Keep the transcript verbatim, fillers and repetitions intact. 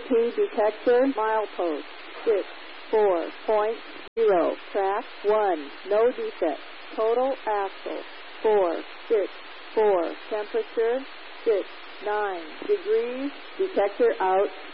T detector, milepost six four point zero, track one, no defect, total axle four six four, temperature six nine degrees, detector out.